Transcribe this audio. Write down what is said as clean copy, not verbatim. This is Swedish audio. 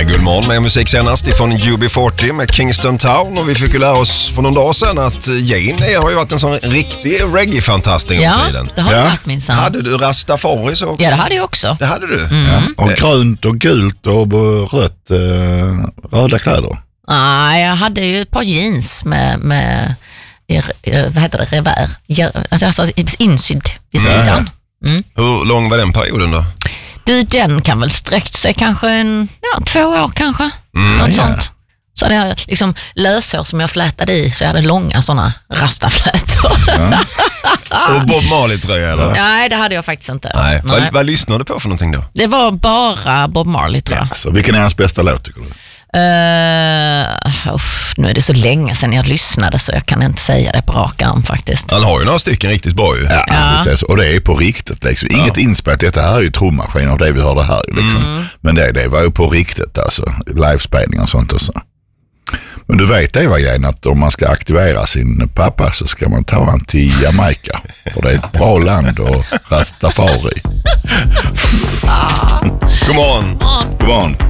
Guldmorgon med musik senast ifrån UB40 med Kingston Town, och vi fick ju lära oss för någon dag sedan att Jane har ju varit en sån riktig reggae-fantast en gång i tiden. Det har jag varit minsann. Hade du Rastafari så också? Ja, det hade jag också. Det hade du? Ja. Och grönt och gult och rött, röda kläder. Nej, jag hade ju ett par jeans med vad heter det, revär. Alltså insydd vid sidan. Hur lång var den perioden då? Du, den kan väl sträckt sig kanske 2 år kanske. Något sånt. Så hade jag liksom löshår som jag flätade i, så jag hade långa sådana rastaflätor. Och Bob Marley-tröja eller? Nej, det hade jag faktiskt inte. Nej. Vad lyssnade du på för någonting då? Det var bara Bob Marley, tror jag. Så vilken är hans bästa låt, tycker du? Nu är det så länge sedan jag lyssnade, så jag kan inte säga det på rak arm faktiskt. Han har ju några stycken riktigt bra ju. Ja. Just det, så. Och det är på riktigt liksom. Inget inspelat, detta här är ju trummaskin av det vi hörde här liksom. Men det var ju på riktigt alltså, livespelning och sånt och så. Men du vet Eva Jane, att om man ska aktivera sin pappa så ska man ta han till Jamaica, för det är ett bra land och Rastafari. God morgon. God morgon.